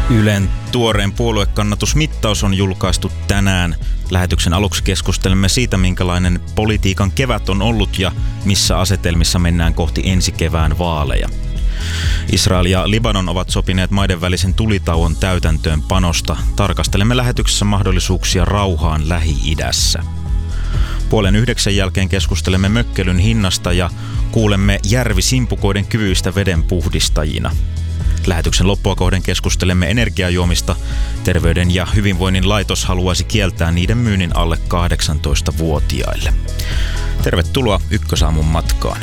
Ylen tuoreen puoluekannatusmittaus on julkaistu tänään. Lähetyksen aluksi keskustelemme siitä, minkälainen politiikan kevät on ollut ja missä asetelmissa mennään kohti ensi kevään vaaleja. Israel ja Libanon ovat sopineet maiden välisen tulitauon täytäntöönpanosta. Tarkastelemme lähetyksessä mahdollisuuksia rauhaan Lähi-idässä. 8:30 jälkeen keskustelemme mökkelyn hinnasta ja kuulemme järvisimpukoiden kyvyistä vedenpuhdistajina. Lähetyksen loppua kohden keskustelemme energiajuomista. Terveyden ja hyvinvoinnin laitos haluaisi kieltää niiden myynnin alle 18-vuotiaille. Tervetuloa Ykkösaamun matkaan.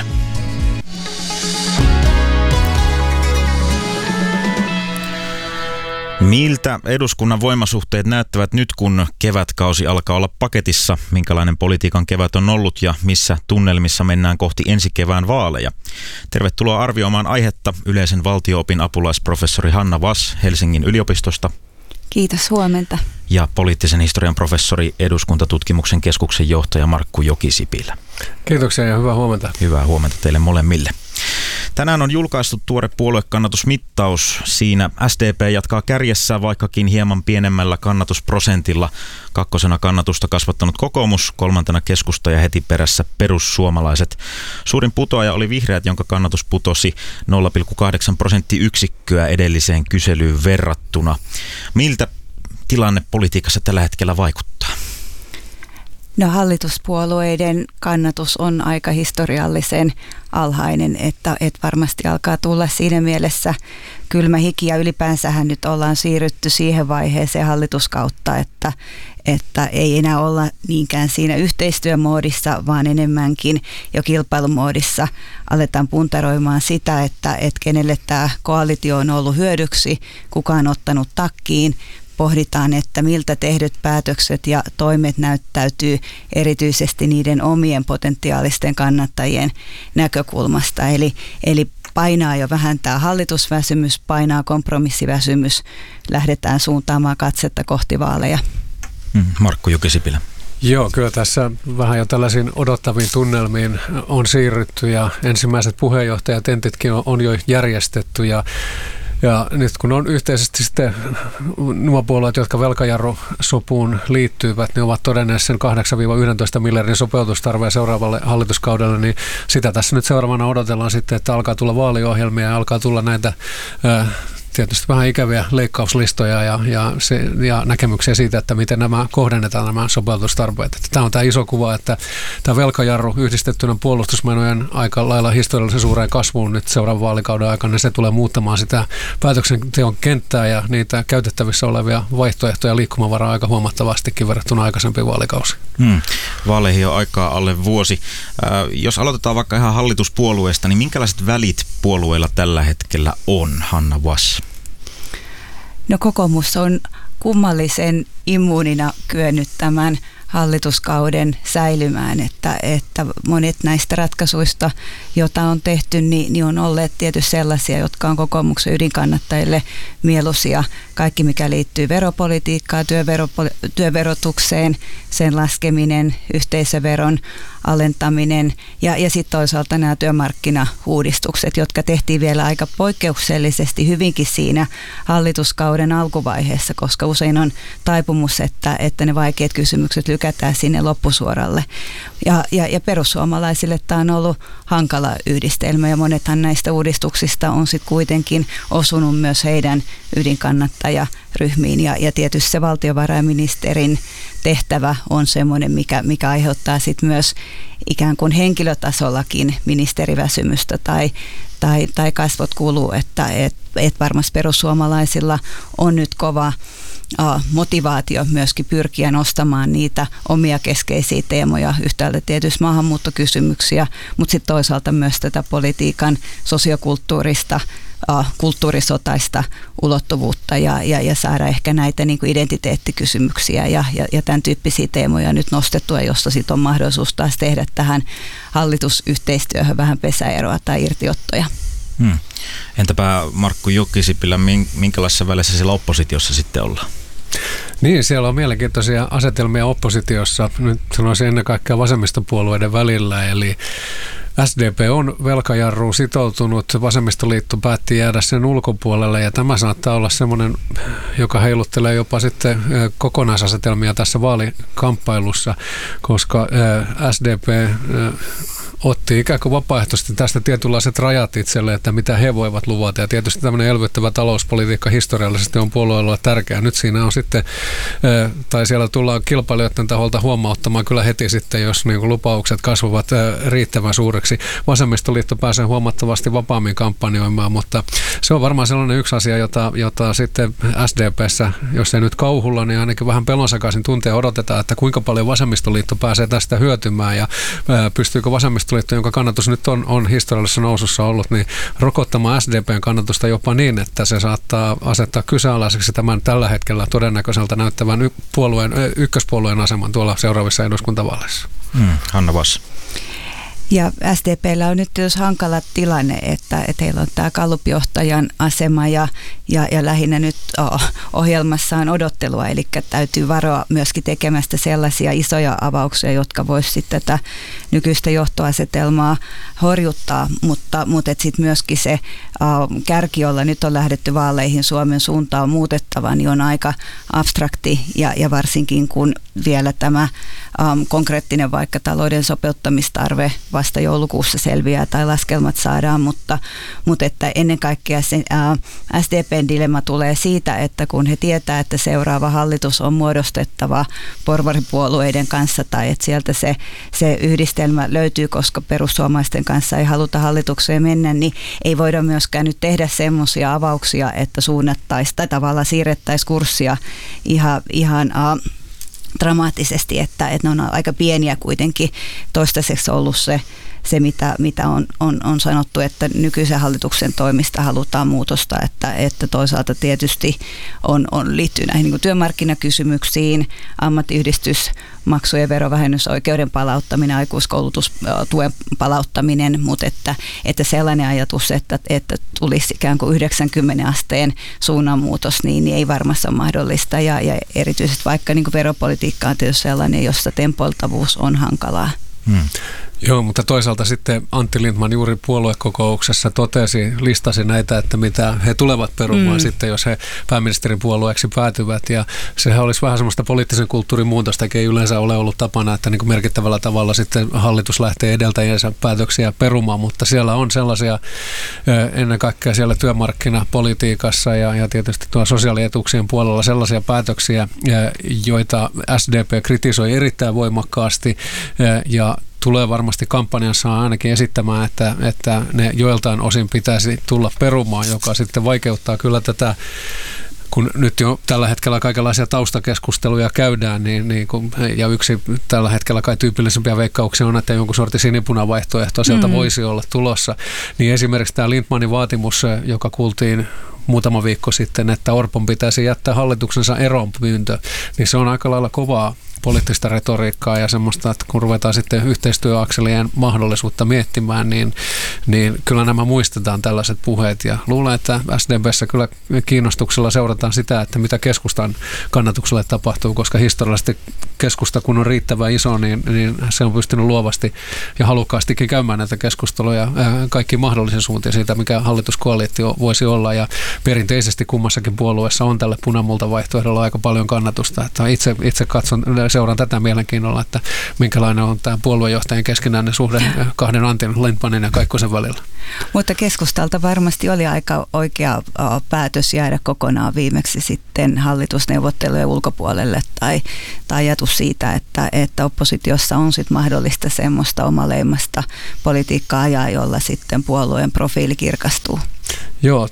Miltä eduskunnan voimasuhteet näyttävät nyt, kun kevätkausi alkaa olla paketissa? Minkälainen politiikan kevät on ollut ja missä tunnelmissa mennään kohti ensi kevään vaaleja? Tervetuloa arvioimaan aihetta yleisen valtio-opin apulaisprofessori Hanna Wass Helsingin yliopistosta. Kiitos, huomenta. Ja poliittisen historian professori, eduskuntatutkimuksen keskuksen johtaja Markku Jokisipilä. Kiitoksia ja hyvää huomenta. Hyvää huomenta teille molemmille. Tänään on julkaistu tuore puoluekannatusmittaus. Siinä SDP jatkaa kärjessä, vaikkakin hieman pienemmällä kannatusprosentilla. Kakkosena kannatusta kasvattanut kokoomus, kolmantena keskusta ja heti perässä perussuomalaiset. Suurin putoaja oli vihreät, jonka kannatus putosi 0,8 prosenttiyksikköä edelliseen kyselyyn verrattuna. Miltä tilanne politiikassa tällä hetkellä vaikuttaa? No, hallituspuolueiden kannatus on aika historiallisen alhainen, että varmasti alkaa tulla siinä mielessä kylmä hiki ja ylipäänsähän nyt ollaan siirrytty siihen vaiheeseen hallituskautta, että ei enää olla niinkään siinä yhteistyömoodissa, vaan enemmänkin jo kilpailumoodissa aletaan puntaroimaan sitä, että kenelle tämä koalitio on ollut hyödyksi, kuka on ottanut takkiin. Pohditaan, että miltä tehdyt päätökset ja toimet näyttäytyy erityisesti niiden omien potentiaalisten kannattajien näkökulmasta. Eli painaa jo vähän tämä hallitusväsymys, painaa kompromissiväsymys. Lähdetään suuntaamaan katsetta kohti vaaleja. Markku Jokisipilä. Joo, kyllä tässä vähän jo tällaisiin odottaviin tunnelmiin on siirrytty ja ensimmäiset puheenjohtajatentitkin on jo järjestetty ja nyt kun on yhteisesti sitten nuo puolueet, jotka velkajarrusopuun liittyvät, ne ovat todenneet sen 8-11 miljardin sopeutustarpeen seuraavalle hallituskaudelle, niin sitä tässä nyt seuraavana odotellaan sitten, että alkaa tulla vaaliohjelmia ja alkaa tulla näitä tietysti vähän ikäviä leikkauslistoja ja näkemyksiä siitä, että miten nämä kohdennetaan nämä sopeutustarpeet. Tämä on tämä iso kuva, että tämä velkajarru yhdistettynä puolustusmenojen aika lailla historiallisen suureen kasvuun nyt seuraavan vaalikauden aikana, niin se tulee muuttamaan sitä päätöksenteon kenttää ja niitä käytettävissä olevia vaihtoehtoja liikkumavaraa aika huomattavastikin verrattuna aikaisempiin vaalikausiin. Vaaleihin on aikaa alle vuosi. Jos aloitetaan vaikka ihan hallituspuolueesta, niin minkälaiset välit puolueilla tällä hetkellä on, Hanna Wass? No, kokoomus on kummallisen immuunina kyennyt tämän hallituskauden säilymään, että monet näistä ratkaisuista, joita on tehty, niin on olleet tietysti sellaisia, jotka on kokoomuksen ydinkannattajille mieluisia. Kaikki, mikä liittyy veropolitiikkaan, työverotukseen, sen laskeminen, yhteisöveron alentaminen ja sitten toisaalta nämä työmarkkinauudistukset, jotka tehtiin vielä aika poikkeuksellisesti hyvinkin siinä hallituskauden alkuvaiheessa, koska usein on taipumus, että ne vaikeat kysymykset lykätään sinne loppusuoralle. Ja perussuomalaisille tämä on ollut hankala yhdistelmä ja monethan näistä uudistuksista on sitten kuitenkin osunut myös heidän ydinkannattajaryhmiin ja tietysti se valtiovarainministerin tehtävä on semmoinen, mikä aiheuttaa sitten myös ikään kuin henkilötasollakin ministeriväsymystä tai kasvot kuluu, että varmasti perussuomalaisilla on nyt kova motivaatio myöskin pyrkiä nostamaan niitä omia keskeisiä teemoja, yhtäältä tietysti maahanmuuttokysymyksiä, mutta sitten toisaalta myös tätä politiikan sosiokulttuurista, kulttuurisotaista ulottuvuutta ja saada ehkä näitä niin kuin identiteettikysymyksiä ja tämän tyyppisiä teemoja nyt nostettua, josta sitten on mahdollisuus taas tehdä tähän hallitusyhteistyöhön vähän pesäeroa tai irtiottoja. Entäpä Markku Jokisipilä, minkälaisessa välissä siellä oppositiossa sitten ollaan? Niin, siellä on mielenkiintoisia asetelmia oppositiossa, nyt sanoisin ennen kaikkea vasemmistopuolueiden välillä, eli SDP on velkajarruun sitoutunut, vasemmistoliitto päätti jäädä sen ulkopuolelle ja tämä saattaa olla semmoinen, joka heiluttelee jopa sitten kokonaisasetelmia tässä vaalikamppailussa, koska SDP otti ikään kuin vapaaehtoisesti tästä tietynlaiset rajat itselle, että mitä he voivat luvata. Ja tietysti tämmöinen elvyttävä talouspolitiikka historiallisesti on puolueella tärkeää. Nyt siinä on sitten, tai siellä tullaan kilpailijoiden taholta huomauttamaan kyllä heti sitten, jos niin kuin lupaukset kasvavat riittävän suureksi. Vasemmistoliitto pääsee huomattavasti vapaammin kampanjoimaan, mutta se on varmaan sellainen yksi asia, jota sitten SDP:ssä, jos ei nyt kauhulla, niin ainakin vähän pelonsakaisin tuntia odotetaan, että kuinka paljon vasemmistoliitto pääsee tästä hyötymään ja pystyykö vasemmistoliitto, jonka kannatus nyt on historiallisessa nousussa ollut, niin rokottamaan SDP:n kannatusta jopa niin, että se saattaa asettaa kyseenalaiseksi tämän tällä hetkellä todennäköiseltä näyttävän ykköspuolueen aseman tuolla seuraavissa eduskuntavaaleissa. Hanna Vass. Ja SDP:llä on nyt jos hankala tilanne, että heillä on tämä Gallup-johtajan asema ja lähinnä nyt ohjelmassa on odottelua, eli täytyy varoa myöskin tekemästä sellaisia isoja avauksia, jotka voisivat sitten tätä nykyistä johtoasetelmaa horjuttaa, mutta sitten myöskin se kärki, jolla nyt on lähdetty vaaleihin Suomen suuntaan muutettava, niin on aika abstrakti ja varsinkin kun vielä tämä konkreettinen vaikka talouden sopeuttamistarve vasta joulukuussa selviää tai laskelmat saadaan, mutta että ennen kaikkea se SDP:n dilemma tulee siitä, että kun he tietää, että seuraava hallitus on muodostettava porvaripuolueiden kanssa tai että sieltä se yhdistelmä löytyy, koska perussuomalaisten kanssa ei haluta hallitukseen mennä, niin ei voida myöskään nyt tehdä semmoisia avauksia, että suunnattaisiin tai tavallaan siirrettäisiin kurssia ihan dramaattisesti, että ne on aika pieniä kuitenkin toistaiseksi ollut se mitä on sanottu, että nykyisen hallituksen toimista halutaan muutosta, että toisaalta tietysti liittyy näihin niin kuin työmarkkinakysymyksiin, ammattiyhdistysmaksujen verovähennysoikeuden palauttaminen, aikuiskoulutustuen palauttaminen, mutta että sellainen ajatus, että tulisi ikään kuin 90 asteen suunnanmuutos, niin ei varmasti ole mahdollista ja erityisesti vaikka niin kuin veropolitiikka on tietysti sellainen, jossa tempoiltavuus on hankalaa. Joo, mutta toisaalta sitten Antti Lindtman juuri puoluekokouksessa listasi näitä, että mitä he tulevat perumaan sitten, jos he pääministerin puolueeksi päätyvät. Ja sehän olisi vähän semmoista poliittisen kulttuurin muutosta, ei yleensä ole ollut tapana, että niin kuin merkittävällä tavalla sitten hallitus lähtee edeltäjiensä päätöksiä perumaan, mutta siellä on sellaisia ennen kaikkea siellä työmarkkinapolitiikassa ja tietysti tuolla sosiaalietuuksien puolella sellaisia päätöksiä, joita SDP kritisoi erittäin voimakkaasti ja tulee varmasti kampanjassa ainakin esittämään, että ne joiltain osin pitäisi tulla perumaan, joka sitten vaikeuttaa kyllä tätä, kun nyt jo tällä hetkellä kaikenlaisia taustakeskusteluja käydään, ja yksi tällä hetkellä kai tyypillisempiä veikkauksia on, että jonkun sortin sinipunavaihtoehto sieltä voisi olla tulossa, niin esimerkiksi tämä Lindtmanin vaatimus, joka kuultiin muutama viikko sitten, että Orpon pitäisi jättää hallituksensa eronpyyntö, niin se on aika lailla kovaa poliittista retoriikkaa ja semmoista, että kun ruvetaan sitten yhteistyöakselien mahdollisuutta miettimään, niin kyllä nämä muistetaan tällaiset puheet ja luulen, että SDP:ssä kyllä kiinnostuksella seurataan sitä, että mitä keskustan kannatukselle tapahtuu, koska historiallisesti keskusta kun on riittävän iso, niin se on pystynyt luovasti ja halukkaastikin käymään näitä keskusteluja kaikki mahdollisen suuntiin siitä, mikä hallituskoalitio voisi olla ja perinteisesti kummassakin puolueessa on tälle punamultavaihtoehdolla aika paljon kannatusta, että itse seuraan tätä mielenkiinnolla, että minkälainen on tämä puoluejohtajien keskinäinen suhde kahden Antin, Lindtmanin ja Kaikkosen välillä. Mutta keskustalta varmasti oli aika oikea päätös jäädä kokonaan viimeksi sitten hallitusneuvottelujen ulkopuolelle tai ajatus siitä, että oppositiossa on sitten mahdollista semmoista omaleimasta politiikkaa ajaa, jolla sitten puolueen profiili kirkastuu. Joo,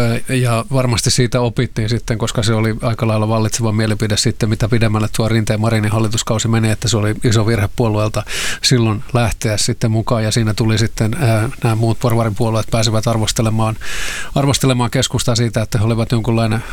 ja varmasti siitä opittiin sitten, koska se oli aika lailla vallitseva mielipide sitten, mitä pidemmälle tuo Rinteen-Marinin hallituskausi meni, että se oli iso virhe puolueelta silloin lähteä sitten mukaan, ja siinä tuli sitten nämä muut porvaripuolueet pääsivät arvostelemaan keskustaa siitä, että he olivat jonkunlainen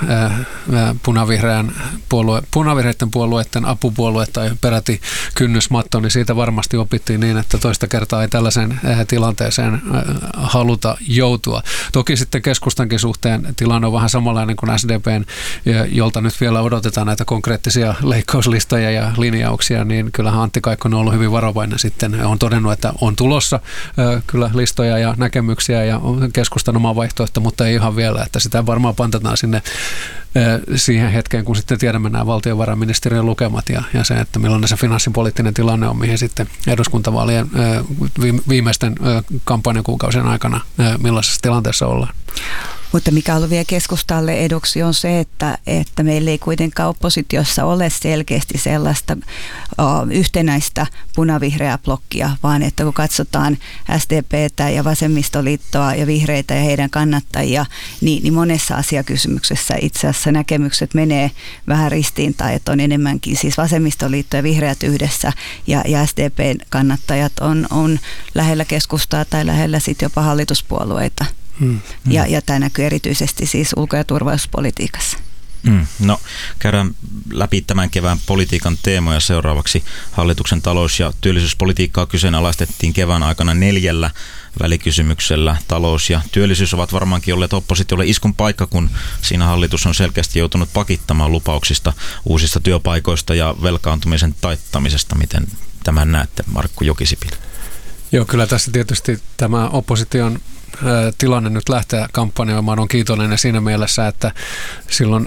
punavihreiden puolueiden apupuolue tai peräti kynnysmatto, niin siitä varmasti opittiin niin, että toista kertaa ei tällaiseen tilanteeseen haluta joutua. Toki sitten keskustankin suhteen tilanne on vähän samanlainen kuin SDPn, jolta nyt vielä odotetaan näitä konkreettisia leikkauslistoja ja linjauksia, niin kyllähän Antti Kaikkonen on ollut hyvin varovainen sitten. On todennut, että on tulossa kyllä listoja ja näkemyksiä ja keskustan oma vaihtoehto, mutta ei ihan vielä, että sitä varmaan pantataan sinne siihen hetkeen, kun sitten tiedämme nämä valtiovarainministeriön lukemat ja se, että millainen se finanssipoliittinen tilanne on, mihin sitten eduskuntavaalien viimeisten kampanjakuukausien aikana millaisessa tilanteessa ollaan. Mutta mikä on ollut vielä keskustalle eduksi on se, että meillä ei kuitenkaan oppositiossa ole selkeästi sellaista yhtenäistä punavihreää blokkia, vaan että kun katsotaan SDP:tä ja vasemmistoliittoa ja vihreitä ja heidän kannattajia, niin monessa asiakysymyksessä itse asiassa näkemykset menee vähän ristiin tai että on enemmänkin siis vasemmistoliitto ja vihreät yhdessä ja SDP:n kannattajat on lähellä keskustaa tai lähellä sitten jopa hallituspuolueita. Ja tämä näkyy erityisesti siis ulko- ja turvallisuuspolitiikassa. No, käydään läpi tämän kevään politiikan teemoja seuraavaksi. Hallituksen talous- ja työllisyyspolitiikkaa kyseenalaistettiin kevään aikana 4 välikysymyksellä. Talous ja työllisyys ovat varmaankin olleet oppositiolle iskun paikka, kun siinä hallitus on selkeästi joutunut pakittamaan lupauksista uusista työpaikoista ja velkaantumisen taittamisesta. Miten tämän näette, Markku Jokisipilä? Joo, kyllä tässä tietysti tämä opposition tilanne nyt lähtee kampanjoimaan on kiitollinen siinä mielessä, että silloin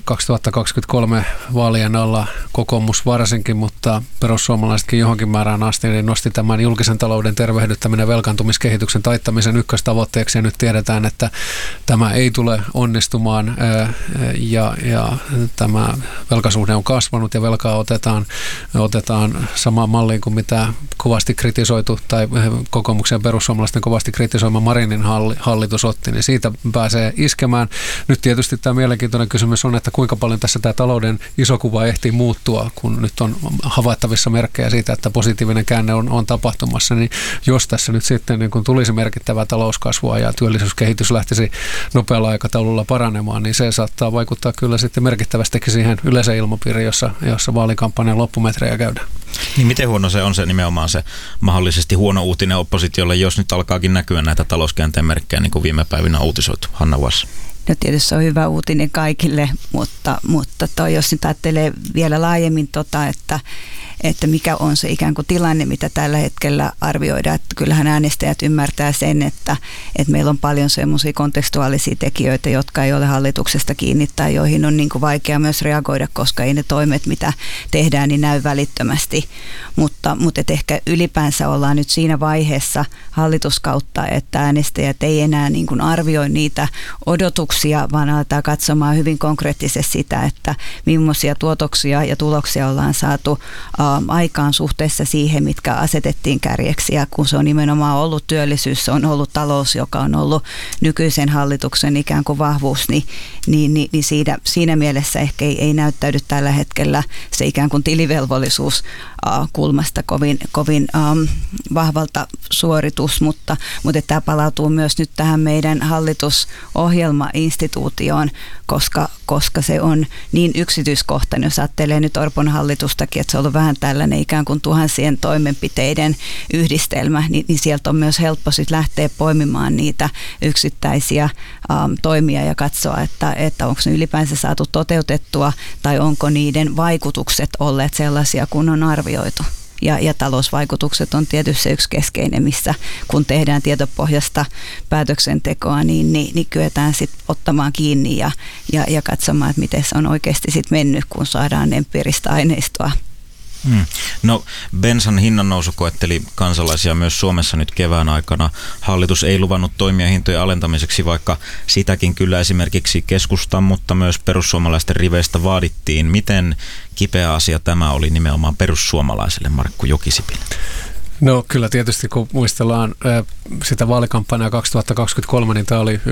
2023 vaalien alla kokoomus varsinkin, mutta perussuomalaisetkin johonkin määrään asti niin nosti tämän julkisen talouden tervehdyttäminen ja velkaantumiskehityksen taittamisen ykköstavoitteeksi ja nyt tiedetään, että tämä ei tule onnistumaan ja tämä velkasuhde on kasvanut ja velkaa otetaan samaan malliin kuin mitä kovasti kritisoitu tai kokoomuksen ja perussuomalaisten kovasti kritisoima Marinin hallitus otti, niin siitä pääsee iskemään. Nyt tietysti tämä mielenkiintoinen kysymys on, että kuinka paljon tässä tämä talouden iso kuva ehtii muuttua, kun nyt on havaittavissa merkkejä siitä, että positiivinen käänne on tapahtumassa, niin jos tässä nyt sitten niin kun tulisi merkittävää talouskasvua ja työllisyyskehitys lähtisi nopealla aikataululla paranemaan, niin se saattaa vaikuttaa kyllä sitten merkittävästikin siihen yleiseen ilmapiiriin, jossa vaalikampanjan loppumetrejä käydään. Niin miten huono se on se nimenomaan se mahdollisesti huono uutinen oppositiolle, jos nyt alkaakin näkyä näitä talouskäänteen merkkejä, niin kuin viime päivinä on uutisoitu? Hanna Vass. No tietysti se on hyvä uutinen kaikille, mutta jos nyt ajattelee vielä laajemmin että mikä on se ikään kuin tilanne, mitä tällä hetkellä arvioidaan. Että kyllähän äänestäjät ymmärtää sen, että meillä on paljon semmoisia kontekstuaalisia tekijöitä, jotka ei ole hallituksesta kiinni tai joihin on niin kuin vaikea myös reagoida, koska ei ne toimet, mitä tehdään, niin näy välittömästi. Mutta ehkä ylipäänsä ollaan nyt siinä vaiheessa hallituskautta, että äänestäjät ei enää niin kuin arvioi niitä odotuksia, vaan aletaan katsomaan hyvin konkreettisesti sitä, että millaisia tuotoksia ja tuloksia ollaan saatu aikaan suhteessa siihen, mitkä asetettiin kärjeksi, ja kun se on nimenomaan ollut työllisyys, se on ollut talous, joka on ollut nykyisen hallituksen ikään kuin vahvuus, niin siinä mielessä ehkä ei näyttäydy tällä hetkellä se ikään kuin tilivelvollisuus kulmasta kovin vahvalta suoritus, mutta tämä palautuu myös nyt tähän meidän hallitusohjelmainstituutioon, koska se on niin yksityiskohtainen, jos ajattelee nyt Orpon hallitustakin, että se on ollut vähän tällainen ikään kuin tuhansien toimenpiteiden yhdistelmä, niin sieltä on myös helppo sitten lähteä poimimaan niitä yksittäisiä toimia ja katsoa, että onko ne ylipäänsä saatu toteutettua tai onko niiden vaikutukset olleet sellaisia, kun on arvioitu. Ja talousvaikutukset on tietysti se yksi keskeinen, missä kun tehdään tietopohjasta päätöksentekoa, niin kyetään sitten ottamaan kiinni ja katsomaan, että miten se on oikeasti sitten mennyt, kun saadaan empiiristä aineistoa. No, bensan hinnannousu koetteli kansalaisia myös Suomessa nyt kevään aikana. Hallitus ei luvannut toimia hintojen alentamiseksi, vaikka sitäkin kyllä esimerkiksi keskustan, mutta myös perussuomalaisten riveistä vaadittiin. Miten kipeä asia tämä oli nimenomaan perussuomalaiselle, Markku Jokisipilä? No kyllä tietysti, kun muistellaan sitä vaalikampanjaa 2023, niin tämä oli